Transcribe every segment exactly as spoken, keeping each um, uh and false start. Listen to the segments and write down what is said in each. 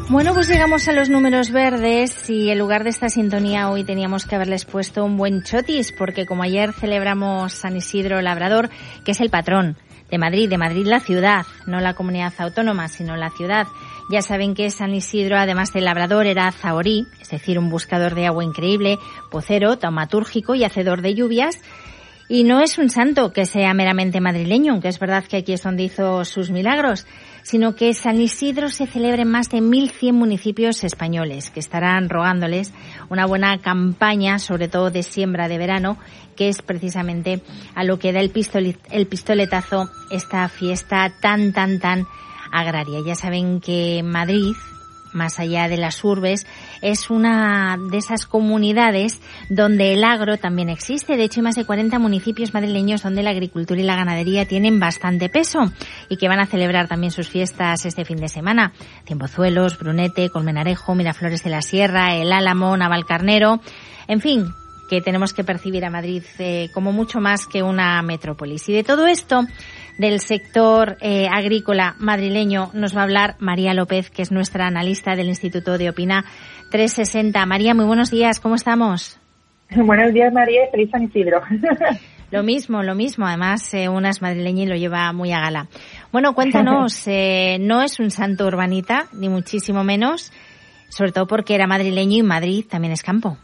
Bueno, pues llegamos a los números verdes y en lugar de esta sintonía hoy teníamos que haberles puesto un buen chotis, porque como ayer celebramos San Isidro Labrador, que es el patrón de Madrid, de Madrid la ciudad, no la comunidad autónoma, sino la ciudad. Ya saben que San Isidro, además del labrador, era zahorí, es decir, un buscador de agua increíble, pocero, taumatúrgico y hacedor de lluvias. Y no es un santo que sea meramente madrileño, aunque es verdad que aquí es donde hizo sus milagros, sino que San Isidro se celebra en más de mil cien municipios españoles, que estarán rogándoles una buena campaña, sobre todo de siembra de verano, que es precisamente a lo que da el, pistolet, el pistoletazo esta fiesta tan, tan, tan agraria. Ya saben que Madrid, más allá de las urbes, es una de esas comunidades donde el agro también existe. De hecho, hay más de cuarenta municipios madrileños donde la agricultura y la ganadería tienen bastante peso y que van a celebrar también sus fiestas este fin de semana. Ciempozuelos, Brunete, Colmenarejo, Miraflores de la Sierra, El Álamo, Navalcarnero, en fin, que tenemos que percibir a Madrid eh, como mucho más que una metrópolis. Y de todo esto, del sector eh, agrícola madrileño, nos va a hablar María López, que es nuestra analista del Instituto de Opina trescientos sesenta. María, muy buenos días, ¿cómo estamos? Buenos días, María, feliz San Isidro. Lo mismo, lo mismo, además eh, una es madrileña y lo lleva muy a gala. Bueno, cuéntanos, eh, no es un santo urbanita, ni muchísimo menos, sobre todo porque era madrileño y Madrid también es campo.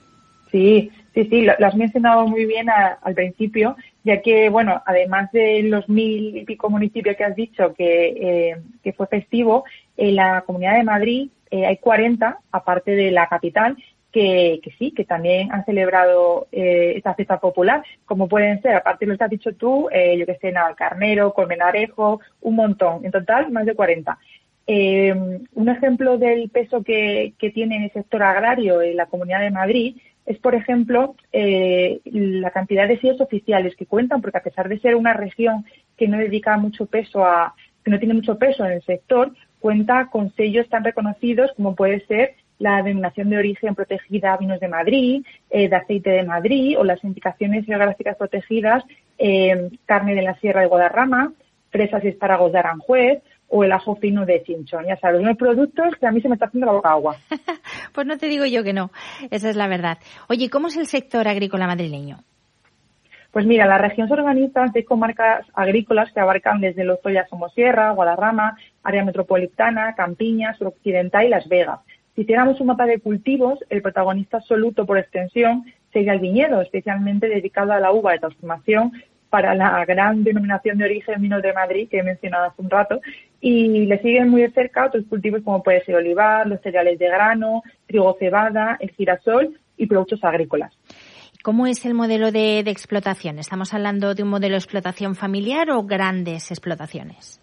Sí, sí, sí, lo, lo has mencionado muy bien a, al principio, ya que, bueno, además de los mil y pico municipios que has dicho que, eh, que fue festivo, en la Comunidad de Madrid eh, hay cuarenta, aparte de la capital, que, que sí, que también han celebrado eh, esta fiesta popular, como pueden ser, aparte de lo que has dicho tú, eh, yo que sé, Navalcarnero, Colmenarejo, un montón, en total más de cuarenta. Eh, un ejemplo del peso que, que tiene en el sector agrario en la Comunidad de Madrid es, por ejemplo, eh, la cantidad de sellos oficiales que cuentan, porque a pesar de ser una región que no dedica mucho peso a, que no tiene mucho peso en el sector, cuenta con sellos tan reconocidos como puede ser la denominación de origen protegida Vinos de Madrid, eh, de aceite de Madrid, o las indicaciones geográficas protegidas, eh, carne de la Sierra de Guadarrama, fresas y espárragos de Aranjuez, o el ajo fino de Chinchón. Ya sabes, unos productos que a mí se me está haciendo la boca agua. Pues no te digo yo que no, esa es la verdad. Oye, ¿cómo es el sector agrícola madrileño? Pues mira, la región se organiza en seis comarcas agrícolas que abarcan desde Lozoya a Somosierra, Guadarrama, área metropolitana, Campiña, suroccidental y Las Vegas. Si hiciéramos un mapa de cultivos, el protagonista absoluto por extensión sería el viñedo, especialmente dedicado a la uva de transformación para la gran denominación de origen Vinos de Madrid que he mencionado hace un rato, y le siguen muy de cerca otros cultivos como puede ser olivar, los cereales de grano, trigo, cebada, el girasol y productos agrícolas. ¿Cómo es el modelo de, de explotación? ¿Estamos hablando de un modelo de explotación familiar o grandes explotaciones?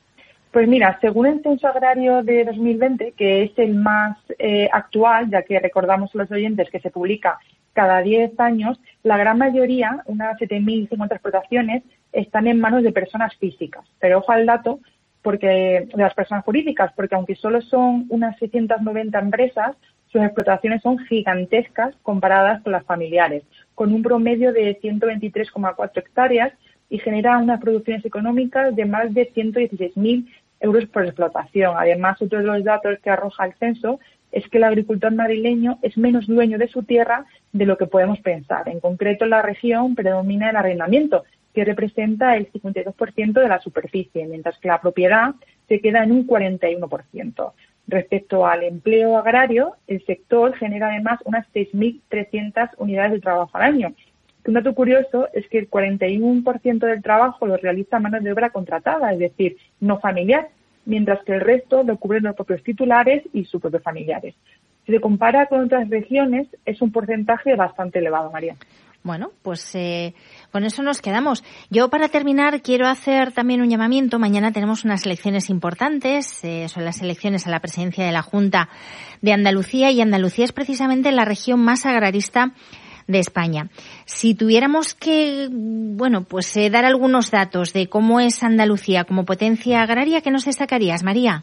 Pues mira, según el Censo Agrario de dos mil veinte, que es el más eh, actual, ya que recordamos a los oyentes que se publica cada diez años, la gran mayoría, unas siete mil cincuenta explotaciones, están en manos de personas físicas. Pero ojo al dato porque de las personas jurídicas, porque aunque solo son unas seiscientas noventa empresas, sus explotaciones son gigantescas comparadas con las familiares, con un promedio de ciento veintitrés coma cuatro hectáreas y genera unas producciones económicas de más de ciento dieciséis mil euros por explotación. Además, otro de los datos que arroja el censo es que el agricultor madrileño es menos dueño de su tierra de lo que podemos pensar. En concreto, en la región predomina el arrendamiento, que representa el cincuenta y dos por ciento de la superficie, mientras que la propiedad se queda en un cuarenta y uno por ciento. Respecto al empleo agrario, el sector genera además unas seis mil trescientas unidades de trabajo al año. Un dato curioso es que el cuarenta y uno por ciento del trabajo lo realiza mano de obra contratada, es decir, no familiar, mientras que el resto lo cubren los propios titulares y sus propios familiares. Si se compara con otras regiones, es un porcentaje bastante elevado, María. Bueno, pues eh, con eso nos quedamos. Yo, para terminar, quiero hacer también un llamamiento. Mañana tenemos unas elecciones importantes, eh, son las elecciones a la presidencia de la Junta de Andalucía, y Andalucía es precisamente la región más agrarista de España. Si tuviéramos que, bueno, pues eh, dar algunos datos de cómo es Andalucía como potencia agraria, ¿qué nos destacarías, María?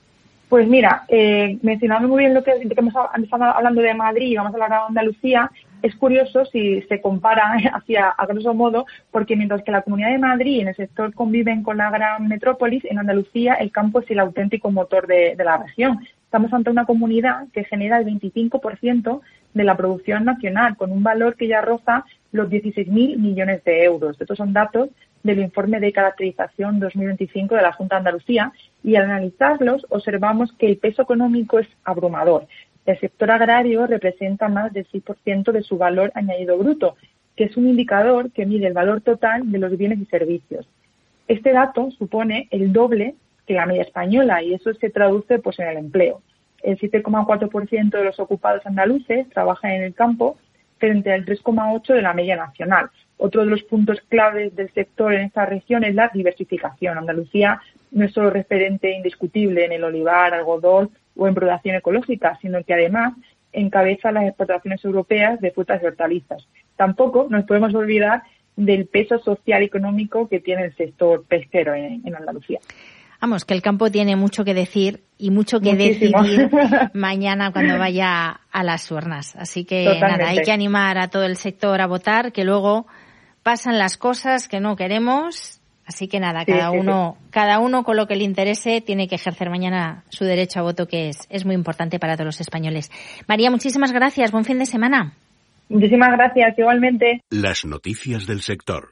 Pues mira, eh, mencionando muy bien lo que, que hemos estado hablando de Madrid y vamos a hablar de Andalucía, Es curioso si se compara hacia, a grosso modo, porque mientras que la Comunidad de Madrid en el sector conviven con la gran metrópolis, en Andalucía el campo es el auténtico motor de, de la región. Estamos ante una comunidad que genera el veinticinco por ciento de la producción nacional, con un valor que ya roza los dieciséis mil millones de euros. Estos son datos del informe de caracterización dos mil veinticinco de la Junta de Andalucía, y al analizarlos observamos que el peso económico es abrumador. El sector agrario representa más del seis por ciento de su valor añadido bruto, que es un indicador que mide el valor total de los bienes y servicios. Este dato supone el doble que la media española, y eso se traduce pues en el empleo. El siete coma cuatro por ciento de los ocupados andaluces trabajan en el campo, frente al tres coma ocho por ciento de la media nacional. Otro de los puntos claves del sector en esta región es la diversificación. Andalucía no es solo referente indiscutible en el olivar, algodón o en producción ecológica, sino que además encabeza las exportaciones europeas de frutas y hortalizas. Tampoco nos podemos olvidar del peso social y económico que tiene el sector pesquero en, en Andalucía. Vamos, que el campo tiene mucho que decir y mucho que Muchísimo. decidir mañana cuando vaya a las urnas. Así que Totalmente. nada, hay que animar a todo el sector a votar, que luego pasan las cosas que no queremos. Así que nada, Sí, cada sí, uno, sí. cada uno con lo que le interese tiene que ejercer mañana su derecho a voto, que es, es muy importante para todos los españoles. María, muchísimas gracias. Buen fin de semana. Muchísimas gracias, igualmente. Las noticias del sector.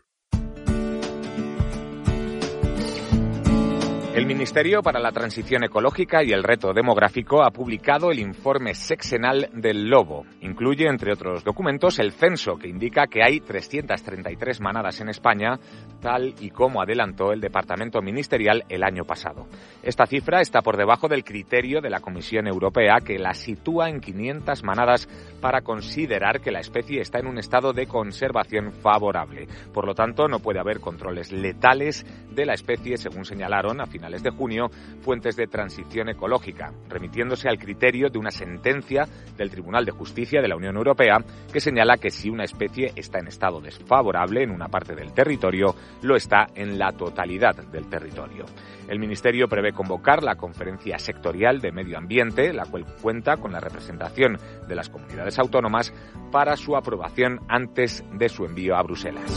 El Ministerio para la Transición Ecológica y el Reto Demográfico ha publicado el informe sexenal del lobo. Incluye, entre otros documentos, el censo, que indica que hay trescientas treinta y tres manadas en España, tal y como adelantó el Departamento Ministerial el año pasado. Esta cifra está por debajo del criterio de la Comisión Europea, que la sitúa en quinientas manadas para considerar que la especie está en un estado de conservación favorable. Por lo tanto, no puede haber controles letales de la especie, según señalaron a finales de junio fuentes de Transición Ecológica, remitiéndose al criterio de una sentencia del Tribunal de Justicia de la Unión Europea que señala que si una especie está en estado desfavorable en una parte del territorio, lo está en la totalidad del territorio. El Ministerio prevé convocar la Conferencia Sectorial de Medio Ambiente, la cual cuenta con la representación de las comunidades autónomas para su aprobación antes de su envío a Bruselas.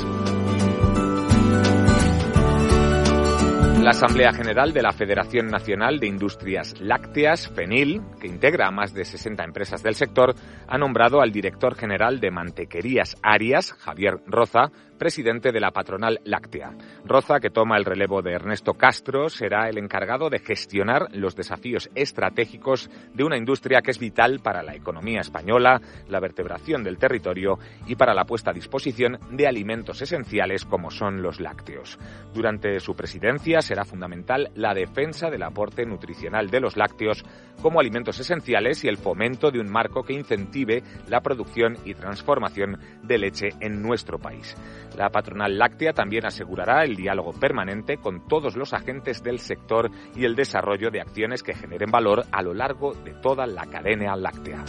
La Asamblea General de la Federación Nacional de Industrias Lácteas, FENIL, que integra a más de sesenta empresas del sector, ha nombrado al director general de Mantequerías Arias, Javier Roza, presidente de la patronal láctea. Roza, que toma el relevo de Ernesto Castro, será el encargado de gestionar los desafíos estratégicos de una industria que es vital para la economía española, la vertebración del territorio y para la puesta a disposición de alimentos esenciales como son los lácteos. Durante su presidencia será fundamental la defensa del aporte nutricional de los lácteos como alimentos esenciales y el fomento de un marco que incentive la producción y transformación de leche en nuestro país. La patronal láctea también asegurará el diálogo permanente con todos los agentes del sector y el desarrollo de acciones que generen valor a lo largo de toda la cadena láctea.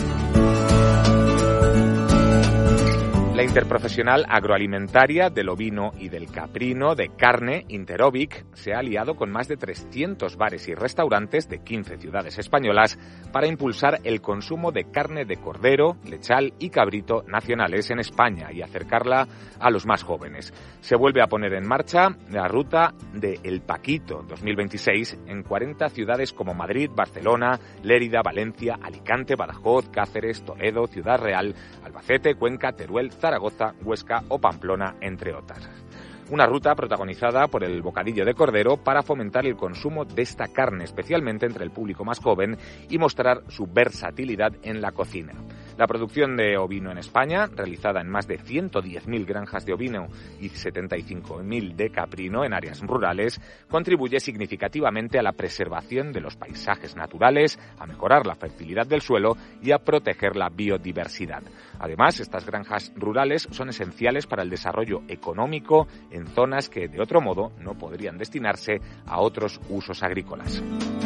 La Interprofesional Agroalimentaria del Ovino y del Caprino de Carne, Interovic, se ha aliado con más de trescientos bares y restaurantes de quince ciudades españolas para impulsar el consumo de carne de cordero, lechal y cabrito nacionales en España y acercarla a los más jóvenes. Se vuelve a poner en marcha la ruta de El Paquito dos mil veintiséis en cuarenta ciudades como Madrid, Barcelona, Lérida, Valencia, Alicante, Badajoz, Cáceres, Toledo, Ciudad Real, Albacete, Cuenca, Teruel, Zaragoza, Huesca o Pamplona, entre otras. Una ruta protagonizada por el bocadillo de cordero para fomentar el consumo de esta carne, especialmente entre el público más joven, y mostrar su versatilidad en la cocina. La producción de ovino en España, realizada en más de ciento diez mil granjas de ovino y setenta y cinco mil de caprino en áreas rurales, contribuye significativamente a la preservación de los paisajes naturales, a mejorar la fertilidad del suelo y a proteger la biodiversidad. Además, estas granjas rurales son esenciales para el desarrollo económico en zonas que, de otro modo, no podrían destinarse a otros usos agrícolas.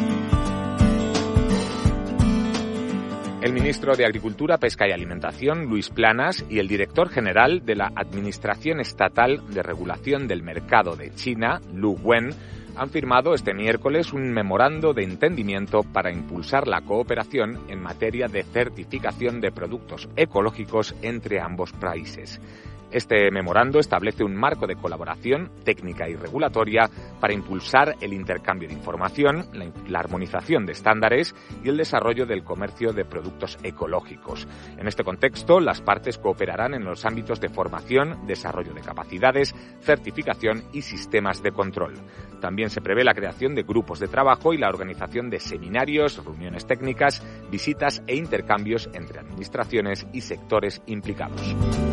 El ministro de Agricultura, Pesca y Alimentación, Luis Planas, y el director general de la Administración Estatal de Regulación del Mercado de China, Lu Wen, han firmado este miércoles un memorando de entendimiento para impulsar la cooperación en materia de certificación de productos ecológicos entre ambos países. Este memorando establece un marco de colaboración técnica y regulatoria para impulsar el intercambio de información, la, la armonización de estándares y el desarrollo del comercio de productos ecológicos. En este contexto, las partes cooperarán en los ámbitos de formación, desarrollo de capacidades, certificación y sistemas de control. También se prevé la creación de grupos de trabajo y la organización de seminarios, reuniones técnicas, visitas e intercambios entre administraciones y sectores implicados.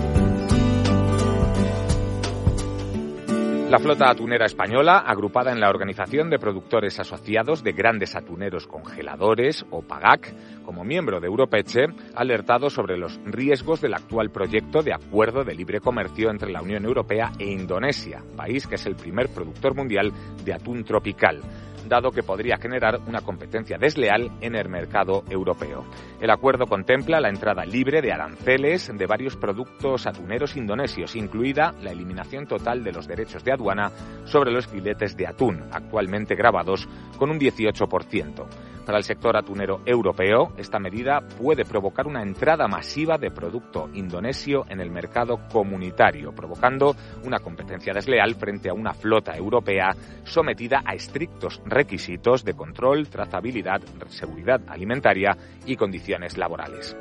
La flota atunera española, agrupada en la Organización de Productores Asociados de Grandes Atuneros Congeladores, o PAGAC, como miembro de Europeche, ha alertado sobre los riesgos del actual proyecto de acuerdo de libre comercio entre la Unión Europea e Indonesia, país que es el primer productor mundial de atún tropical, dado que podría generar una competencia desleal en el mercado europeo. El acuerdo contempla la entrada libre de aranceles de varios productos atuneros indonesios, incluida la eliminación total de los derechos de aduana sobre los filetes de atún, actualmente gravados con un dieciocho por ciento. Para el sector atunero europeo, esta medida puede provocar una entrada masiva de producto indonesio en el mercado comunitario, provocando una competencia desleal frente a una flota europea sometida a estrictos requisitos de control, trazabilidad, seguridad alimentaria y condiciones laborales.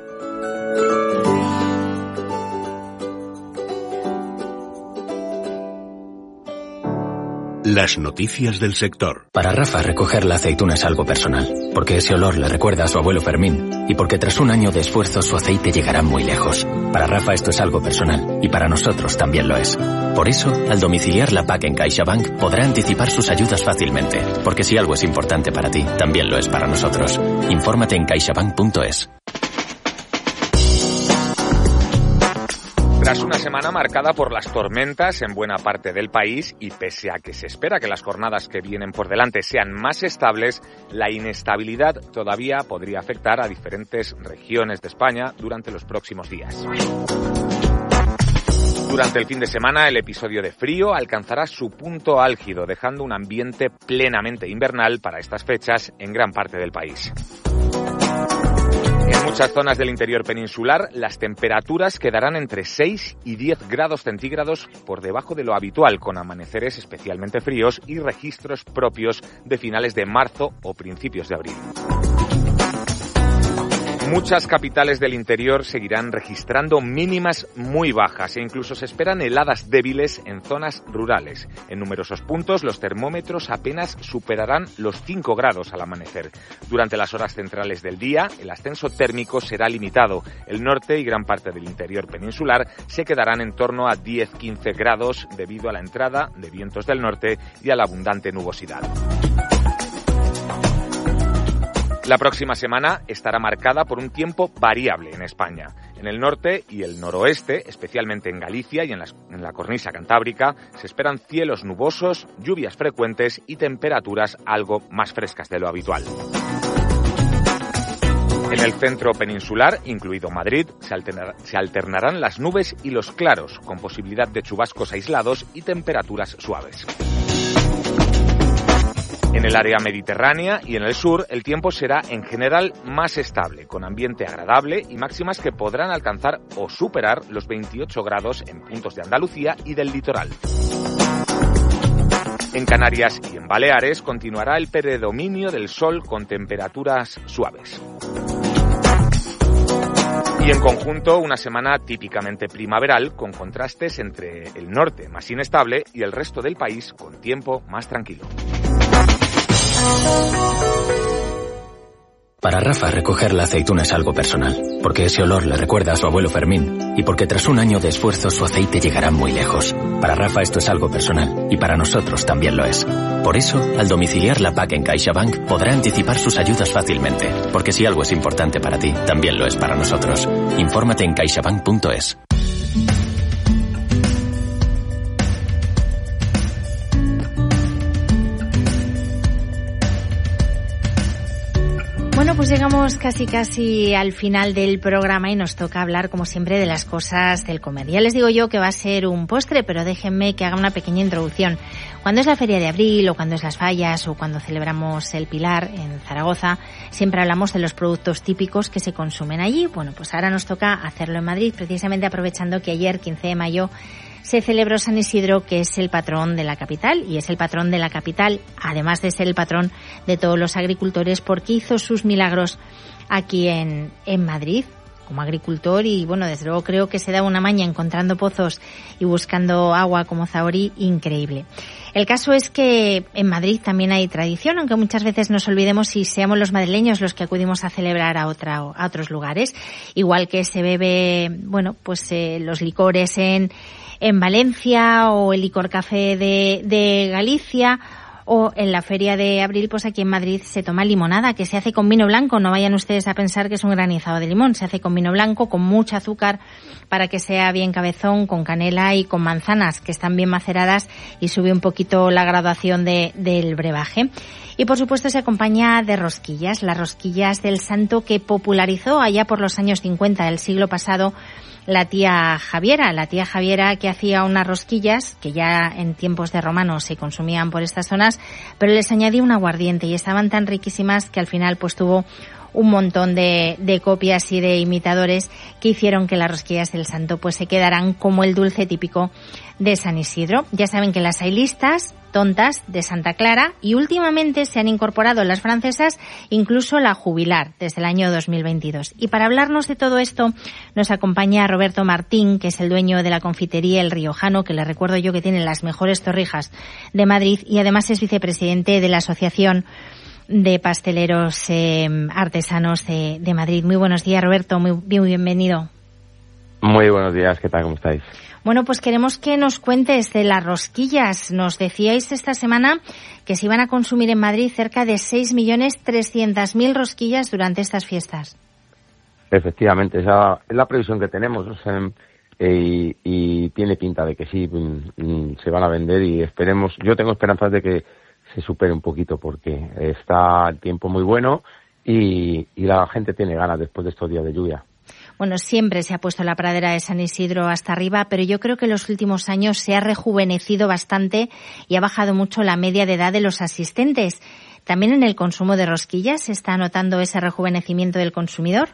Las noticias del sector. Para Rafa, recoger la aceituna es algo personal, porque ese olor le recuerda a su abuelo Fermín, y porque tras un año de esfuerzo su aceite llegará muy lejos. Para Rafa esto es algo personal, y para nosotros también lo es. Por eso, al domiciliar la P A C en CaixaBank, podrá anticipar sus ayudas fácilmente, porque si algo es importante para ti, también lo es para nosotros. Infórmate en caixabank punto es. Tras una semana marcada por las tormentas en buena parte del país y pese a que se espera que las jornadas que vienen por delante sean más estables, la inestabilidad todavía podría afectar a diferentes regiones de España durante los próximos días. Durante el fin de semana, el episodio de frío alcanzará su punto álgido, dejando un ambiente plenamente invernal para estas fechas en gran parte del país. En muchas zonas del interior peninsular, las temperaturas quedarán entre seis y diez grados centígrados por debajo de lo habitual, con amaneceres especialmente fríos y registros propios de finales de marzo o principios de abril. Muchas capitales del interior seguirán registrando mínimas muy bajas e incluso se esperan heladas débiles en zonas rurales. En numerosos puntos los termómetros apenas superarán los cinco grados al amanecer. Durante las horas centrales del día, el ascenso térmico será limitado. El norte y gran parte del interior peninsular se quedarán en torno a diez a quince grados debido a la entrada de vientos del norte y a la abundante nubosidad. La próxima semana estará marcada por un tiempo variable en España. En el norte y el noroeste, especialmente en Galicia y en, las, en la cornisa cantábrica, se esperan cielos nubosos, lluvias frecuentes y temperaturas algo más frescas de lo habitual. En el centro peninsular, incluido Madrid, se, alternar, se alternarán las nubes y los claros, con posibilidad de chubascos aislados y temperaturas suaves. En el área mediterránea y en el sur, el tiempo será en general más estable, con ambiente agradable y máximas que podrán alcanzar o superar los veintiocho grados en puntos de Andalucía y del litoral. En Canarias y en Baleares continuará el predominio del sol con temperaturas suaves. Y en conjunto, una semana típicamente primaveral, con contrastes entre el norte más inestable y el resto del país con tiempo más tranquilo. Para Rafa, recoger la aceituna es algo personal, porque ese olor le recuerda a su abuelo Fermín, y porque tras un año de esfuerzo su aceite llegará muy lejos. Para Rafa esto es algo personal, y para nosotros también lo es. Por eso, al domiciliar la P A C en CaixaBank, podrá anticipar sus ayudas fácilmente, porque si algo es importante para ti, también lo es para nosotros. Infórmate en caixabank punto es. Bueno, pues llegamos casi casi al final del programa y nos toca hablar, como siempre, de las cosas del comer. Ya les digo yo que va a ser un postre, pero déjenme que haga una pequeña introducción. Cuando es la Feria de Abril, o cuando es las Fallas, o cuando celebramos el Pilar en Zaragoza, siempre hablamos de los productos típicos que se consumen allí. Bueno, pues ahora nos toca hacerlo en Madrid, precisamente aprovechando que ayer, quince de mayo, se celebró San Isidro, que es el patrón de la capital, y es el patrón de la capital, además de ser el patrón de todos los agricultores, porque hizo sus milagros aquí en, en Madrid como agricultor, y bueno, desde luego creo que se da una maña encontrando pozos y buscando agua como Zahorí increíble. El caso es que en Madrid también hay tradición, aunque muchas veces nos olvidemos y seamos los madrileños los que acudimos a celebrar a, otra, a otros lugares. Igual que se bebe, bueno, pues eh, los licores en, en Valencia, o el licor café de, de Galicia, o en la Feria de Abril, pues aquí en Madrid se toma limonada, que se hace con vino blanco. No vayan ustedes a pensar que es un granizado de limón. Se hace con vino blanco, con mucho azúcar, para que sea bien cabezón, con canela y con manzanas, que están bien maceradas, y sube un poquito la graduación de, del brebaje. Y por supuesto se acompaña de rosquillas, las rosquillas del santo que popularizó allá por los años cincuenta del siglo pasado la tía Javiera, la tía Javiera que hacía unas rosquillas que ya en tiempos de romanos se consumían por estas zonas, pero les añadía un aguardiente y estaban tan riquísimas que al final pues tuvo un montón de, de copias y de imitadores que hicieron que las rosquillas del santo pues se quedaran como el dulce típico de San Isidro. Ya saben que las hay listas, tontas, de Santa Clara, y últimamente se han incorporado las francesas, incluso la jubilar, desde el año dos mil veintidós. Y para hablarnos de todo esto nos acompaña Roberto Martín, que es el dueño de la confitería El Riojano, que le recuerdo yo que tiene las mejores torrijas de Madrid, y además es vicepresidente de la Asociación de Pasteleros eh, Artesanos de, de Madrid. Muy buenos días, Roberto, muy, muy bienvenido. Muy buenos días, ¿qué tal? ¿Cómo estáis? Bueno, pues queremos que nos cuentes de las rosquillas. Nos decíais esta semana que se iban a consumir en Madrid cerca de seis millones trescientas mil rosquillas durante estas fiestas. Efectivamente, esa es la previsión que tenemos, o sea, eh, y, y tiene pinta de que sí, mm, se van a vender, y esperemos, yo tengo esperanzas de que se supere un poquito, porque está el tiempo muy bueno y, y la gente tiene ganas después de estos días de lluvia. Bueno, siempre se ha puesto la pradera de San Isidro hasta arriba, pero yo creo que en los últimos años se ha rejuvenecido bastante y ha bajado mucho la media de edad de los asistentes. ¿También en el consumo de rosquillas se está notando ese rejuvenecimiento del consumidor?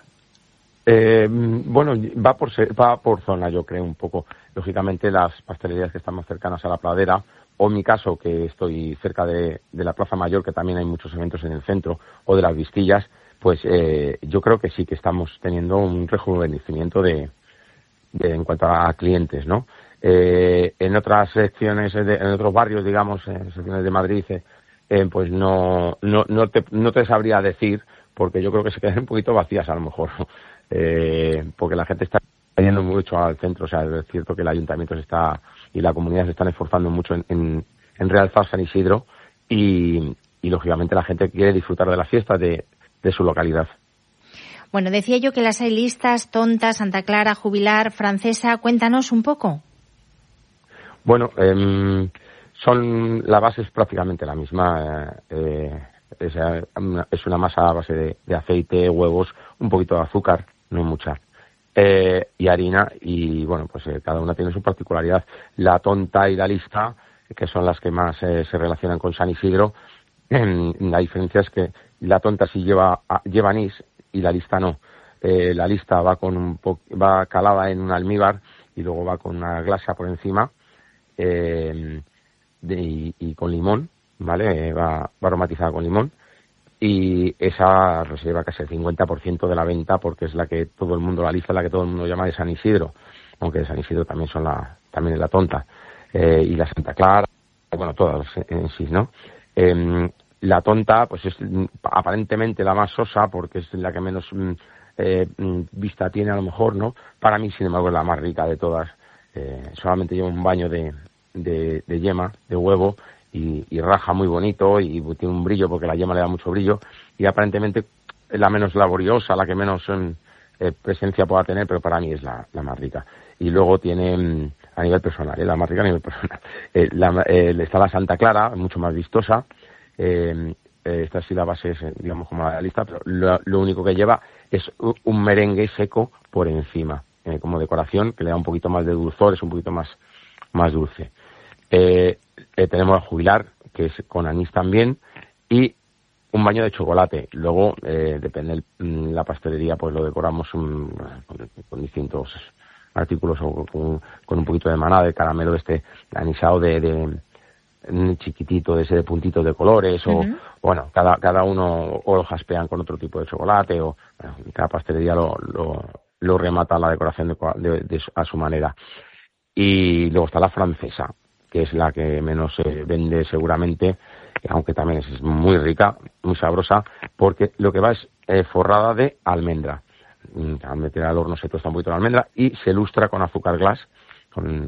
Eh, bueno, va por va por zona, yo creo, un poco. Lógicamente, las pastelerías que están más cercanas a la pradera, o en mi caso, que estoy cerca de, de la Plaza Mayor, que también hay muchos eventos en el centro, o de las Vistillas, pues eh, yo creo que sí que estamos teniendo un rejuvenecimiento de, de en cuanto a clientes, ¿no? Eh, en otras secciones, de, en otros barrios, digamos, en secciones de Madrid, eh, eh, pues no, no, no te, no te sabría decir, porque yo creo que se quedan un poquito vacías a lo mejor, eh, porque la gente está yendo mucho al centro. O sea, es cierto que el ayuntamiento se está y la comunidad se están esforzando mucho en, en, en realzar San Isidro, y, y lógicamente la gente quiere disfrutar de las fiestas de, de su localidad. Bueno, decía yo que las hay listas, tontas, Santa Clara, jubilar, francesa. Cuéntanos un poco. Bueno, eh, son la base es prácticamente la misma. Eh, es, es una masa a base de, de aceite, huevos, un poquito de azúcar, no mucha, eh, y harina, y bueno, pues eh, cada una tiene su particularidad. La tonta y la lista, que son las que más eh, se relacionan con San Isidro, eh, la diferencia es que la tonta sí lleva lleva anís y la lista no. Eh, la lista va con un po- va calada en un almíbar y luego va con una glasa por encima, eh, de, y, y con limón, ¿vale? Eh, va, va aromatizada con limón, y esa reserva casi el cincuenta por ciento de la venta, porque es la que todo el mundo, la lista es la que todo el mundo llama de San Isidro, aunque de San Isidro también son la también es la tonta, eh, y la Santa Clara, bueno, todas en sí, ¿no? Eh, La tonta, pues es aparentemente la más sosa, porque es la que menos eh, vista tiene a lo mejor, ¿no? Para mí, sin embargo, es la más rica de todas. Eh, solamente lleva un baño de, de, de yema, de huevo, y, y raja muy bonito, y tiene un brillo, porque la yema le da mucho brillo, y aparentemente es la menos laboriosa, la que menos eh, presencia pueda tener, pero para mí es la, la más rica. Y luego tiene, a nivel personal, ¿eh? la más rica a nivel personal, eh, la, eh, está la Santa Clara, mucho más vistosa. Eh, eh, esta sí la base es, digamos, como la lista, pero lo, lo único que lleva es un merengue seco por encima, eh, como decoración, que le da un poquito más de dulzor, es un poquito más, más dulce. Eh, eh, tenemos el jubilar, que es con anís también, y un baño de chocolate. Luego, eh, depende de la pastelería, pues lo decoramos un, con, con distintos artículos, o con, con un poquito de maná, de caramelo este anisado de, de chiquitito, de ese de puntitos de colores, uh-huh. o bueno, cada cada uno o lo jaspean con otro tipo de chocolate, o bueno, cada pastelería lo, lo, lo remata la decoración de, de, de, a su manera. Y luego está la francesa, que es la que menos se vende seguramente, aunque también es muy rica, muy sabrosa, porque lo que va es eh, forrada de almendra. Al meter al horno se tosta un poquito la almendra y se lustra con azúcar glass, con,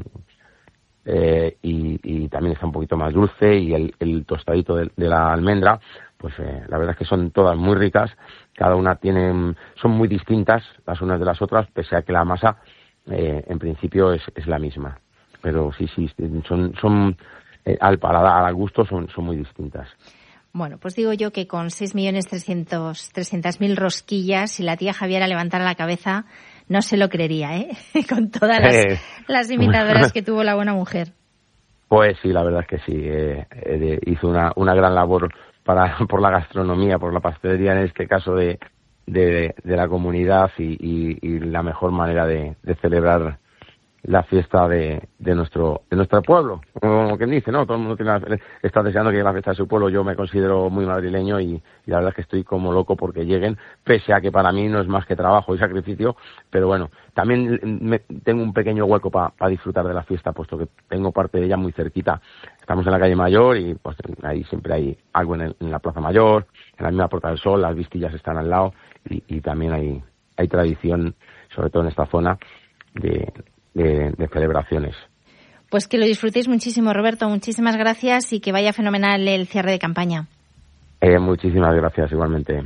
eh, y, y también está un poquito más dulce, y el, el tostadito de, de la almendra, pues eh, la verdad es que son todas muy ricas, cada una tiene, son muy distintas las unas de las otras, pese a que la masa eh, en principio es, es la misma. Pero sí, sí, son, son eh, al paladar, al gusto, son, son muy distintas. Bueno, pues digo yo que con seis millones trescientas mil rosquillas, si la tía Javiera levantara la cabeza, no se lo creería, ¿eh? Con todas las, eh. las imitadoras que tuvo la buena mujer. Pues sí, la verdad es que sí. Eh, eh, hizo una, una gran labor para por la gastronomía, por la pastelería, en este caso de, de, de la comunidad, y, y, y la mejor manera de, de celebrar la fiesta de, de nuestro de nuestro pueblo, como quien dice, ¿no? Todo el mundo tiene la, está deseando que llegue la fiesta de su pueblo. Yo me considero muy madrileño y, y la verdad es que estoy como loco porque lleguen, pese a que para mí no es más que trabajo y sacrificio, pero bueno, también me, tengo un pequeño hueco para pa disfrutar de la fiesta, puesto que tengo parte de ella muy cerquita. Estamos en la calle Mayor y pues ahí siempre hay algo en, el, en la Plaza Mayor, en la misma Puerta del Sol, las Vistillas están al lado, y, y también hay, hay tradición, sobre todo en esta zona, de De, de celebraciones. Pues que lo disfrutéis muchísimo, Roberto. Muchísimas gracias y que vaya fenomenal el cierre de campaña. Eh, muchísimas gracias, igualmente.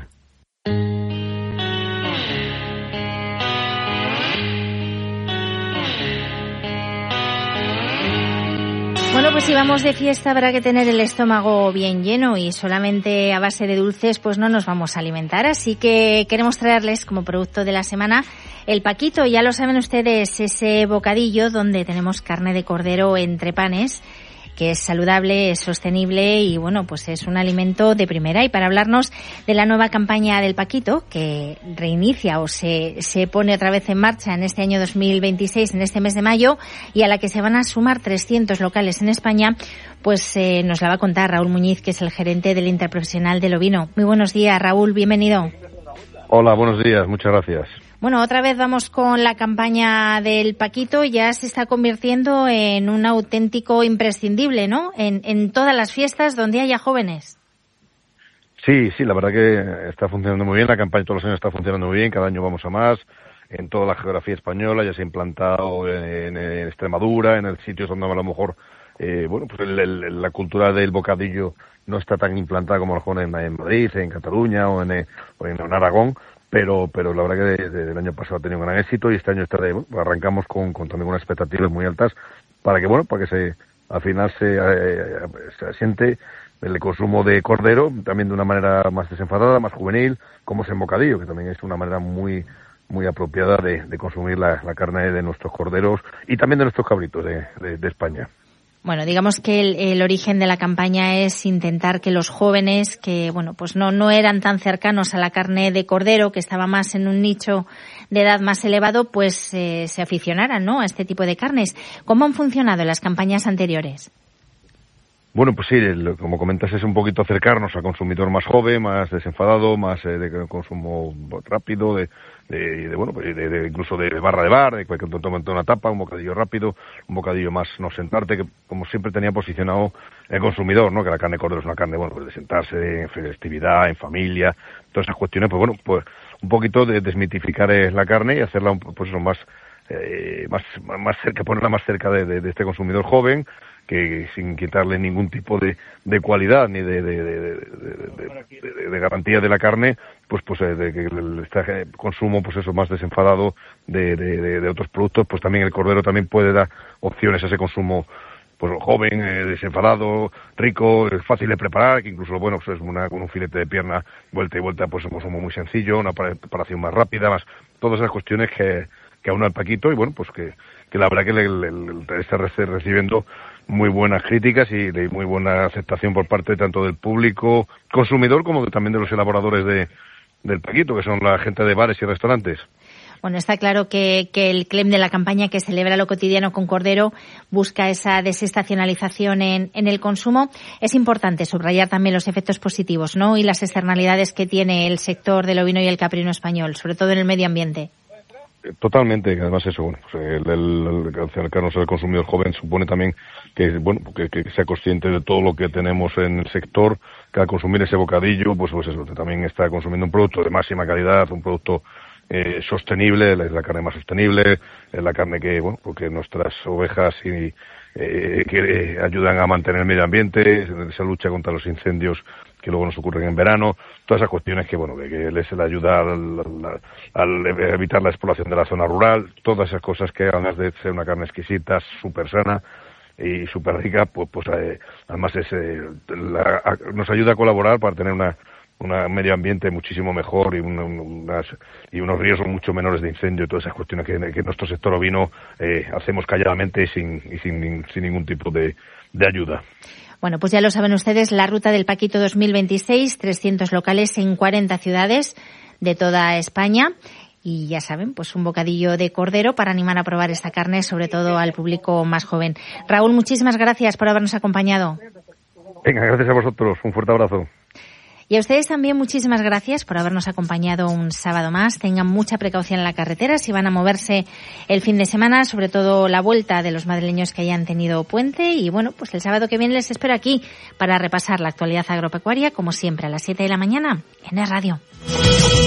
Bueno, pues si vamos de fiesta habrá que tener el estómago bien lleno, y solamente a base de dulces pues no nos vamos a alimentar, así que queremos traerles como producto de la semana el Paquito. Ya lo saben ustedes, ese bocadillo donde tenemos carne de cordero entre panes, que es saludable, es sostenible y bueno, pues es un alimento de primera. Y para hablarnos de la nueva campaña del Paquito, que reinicia o se, se pone otra vez en marcha en este año dos mil veintiséis, en este mes de mayo, y a la que se van a sumar trescientos locales en España, pues eh, nos la va a contar Raúl Muñiz, que es el gerente del Interprofesional del Ovino. Muy buenos días, Raúl, bienvenido. Hola, buenos días, muchas gracias. Bueno, otra vez vamos con la campaña del Paquito. Ya se está convirtiendo en un auténtico imprescindible, ¿no? En, en todas las fiestas donde haya jóvenes. Sí, sí, la verdad que está funcionando muy bien. La campaña todos los años está funcionando muy bien. Cada año vamos a más. En toda la geografía española ya se ha implantado en, en Extremadura, en el sitios donde a lo mejor, eh, bueno, pues el, el, la cultura del bocadillo no está tan implantada como a lo mejor en, en Madrid, en Cataluña o en, o en, en Aragón. Pero pero la verdad que desde el año pasado ha tenido un gran éxito, y este año está de, bueno, arrancamos con, con también unas expectativas muy altas para que, bueno, para que se al final se, eh, se asiente el consumo de cordero también de una manera más desenfadada, más juvenil, como es en bocadillo, que también es una manera muy muy apropiada de, de consumir la, la carne de nuestros corderos y también de nuestros cabritos de, de, de España. Bueno, digamos que el, el origen de la campaña es intentar que los jóvenes que, bueno, pues no, no eran tan cercanos a la carne de cordero, que estaba más en un nicho de edad más elevado, pues eh, se aficionaran, ¿no?, a este tipo de carnes. ¿Cómo han funcionado las campañas anteriores? Bueno, pues sí, como comentas, es un poquito acercarnos al consumidor más joven, más desenfadado, más eh, de consumo rápido, de, de, de bueno, pues de, de, incluso de barra de bar, de cualquier momento una tapa, un bocadillo rápido, un bocadillo más no sentarte, que como siempre tenía posicionado el consumidor, ¿no? Que la carne de cordero es una carne, bueno, pues de sentarse, en festividad, en familia, todas esas cuestiones, pues bueno, pues un poquito de desmitificar la carne y hacerla, pues eso, más, eh, más, más cerca, ponerla más cerca de, de, de este consumidor joven, que sin quitarle ningún tipo de, de cualidad ni de, de, de, de, de, de, de garantía de la carne, pues pues de que el este consumo, pues eso, más desenfadado de, de, de, de otros productos, pues también el cordero también puede dar opciones a ese consumo pues joven, eh, desenfadado, rico, es fácil de preparar, que incluso, bueno, pues es una, con un filete de pierna, vuelta y vuelta, pues somos muy sencillo, una preparación más rápida, más todas esas cuestiones que, que aúna el Paquito, y bueno, pues que, que la verdad que le, le, le está recibiendo muy buenas críticas y de muy buena aceptación por parte tanto del público consumidor como de, también de los elaboradores de, del Paquito, que son la gente de bares y restaurantes. Bueno, está claro que, que el claim de la campaña que celebra lo cotidiano con Cordero busca esa desestacionalización en, en el consumo. Es importante subrayar también los efectos positivos, ¿no? Y las externalidades que tiene el sector del ovino y el caprino español, sobre todo en el medio ambiente. Totalmente, además eso, bueno, pues el, el, el acercarnos al consumidor joven supone también que, bueno, que, que sea consciente de todo lo que tenemos en el sector, que al consumir ese bocadillo, pues, pues eso, también está consumiendo un producto de máxima calidad, un producto eh, sostenible, es la carne más sostenible, es la carne que, bueno, porque nuestras ovejas y eh, que eh, ayudan a mantener el medio ambiente, esa lucha contra los incendios que luego nos ocurren en verano, todas esas cuestiones que, bueno, que, que les ayuda al, al, al evitar la explotación de la zona rural, todas esas cosas que además de ser una carne exquisita, súper sana y súper rica, pues, pues eh, además es, eh, la, a, nos ayuda a colaborar para tener una un medio ambiente muchísimo mejor y, un, unas, y unos riesgos mucho menores de incendio y todas esas cuestiones que, que nuestro sector ovino eh, hacemos calladamente y sin, y sin, sin ningún tipo de, de ayuda. Bueno, pues ya lo saben ustedes, la ruta del Paquito dos mil veintiséis, trescientos locales en cuarenta ciudades de toda España. Y ya saben, pues un bocadillo de cordero para animar a probar esta carne, sobre todo al público más joven. Raúl, muchísimas gracias por habernos acompañado. Venga, gracias a vosotros. Un fuerte abrazo. Y a ustedes también muchísimas gracias por habernos acompañado un sábado más. Tengan mucha precaución en la carretera si van a moverse el fin de semana, sobre todo la vuelta de los madrileños que hayan tenido puente. Y bueno, pues el sábado que viene les espero aquí para repasar la actualidad agropecuaria, como siempre, a las siete de la mañana en Es Radio.